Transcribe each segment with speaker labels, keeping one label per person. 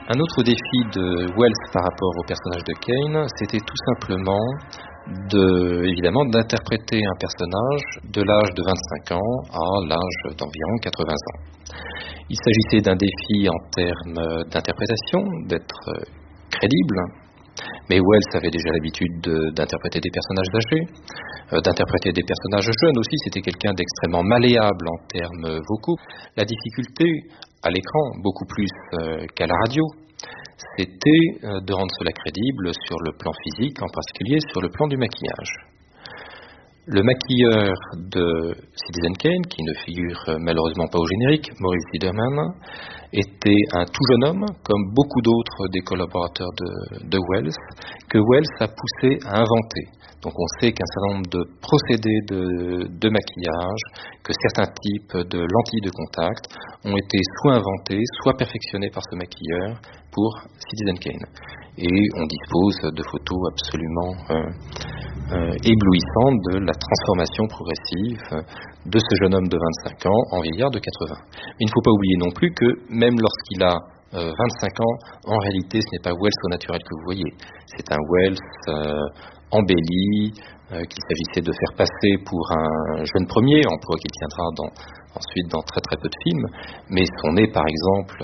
Speaker 1: Un autre défi de Wells par rapport au personnage de Kane, c'était tout simplement évidemment d'interpréter un personnage de l'âge de 25 ans à l'âge d'environ 80 ans. Il s'agissait d'un défi en termes d'interprétation, d'être crédible, mais Wells avait déjà l'habitude d'interpréter des personnages âgés, d'interpréter des personnages jeunes aussi. C'était quelqu'un d'extrêmement malléable en termes vocaux. La difficulté à l'écran, beaucoup plus qu'à la radio, c'était de rendre cela crédible sur le plan physique, en particulier sur le plan du maquillage. Le maquilleur de Citizen Kane, qui ne figure malheureusement pas au générique, Maurice Biederman, était un tout jeune homme, comme beaucoup d'autres des collaborateurs de Wells, que Wells a poussé à inventer. Donc on sait qu'un certain nombre de procédés de maquillage, que certains types de lentilles de contact ont été soit inventés, soit perfectionnés par ce maquilleur pour Citizen Kane. Et on dispose de photos absolument éblouissantes de la transformation progressive de ce jeune homme de 25 ans en vieillard de 80. Mais il ne faut pas oublier non plus que même lorsqu'il a 25 ans, en réalité ce n'est pas Wells au naturel que vous voyez. C'est un Wells embelli, qu'il s'agissait de faire passer pour un jeune premier, emploi qu'il tiendra ensuite dans très très peu de films, mais son nez par exemple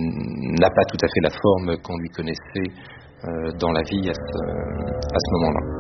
Speaker 1: n'a pas tout à fait la forme qu'on lui connaissait dans la vie à ce moment-là.